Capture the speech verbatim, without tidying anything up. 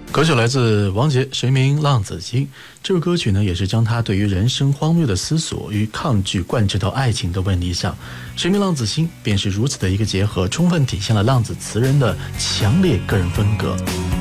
歌曲来自王杰，谁名浪子心。这首歌曲呢，也是将他对于人生荒谬的思索与抗拒贯彻到爱情的问题上。谁名浪子心便是如此的一个结合，充分体现了浪子词人的强烈个人风格。